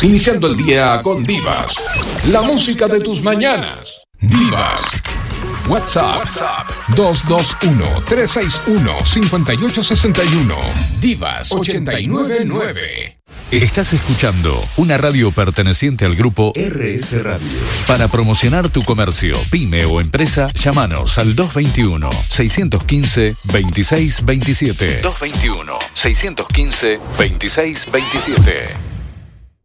Iniciando el día con Divas. La música de tus mañanas. Divas. WhatsApp 221-361-5861. Divas 899. Estás escuchando una radio perteneciente al grupo RS Radio. Para promocionar tu comercio, pyme o empresa, llámanos al 221-615-2627. 221-615-2627.